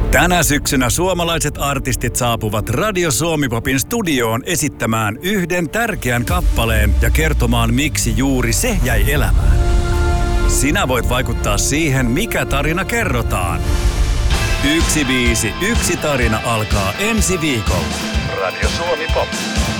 Tänä syksynä suomalaiset artistit saapuvat Radio Suomi-popin studioon esittämään yhden tärkeän kappaleen ja kertomaan, miksi juuri se jäi elämään. Sinä voit vaikuttaa siihen, mikä tarina kerrotaan. Yksi biisi, yksi tarina alkaa ensi viikolla. Radio Suomi Pop.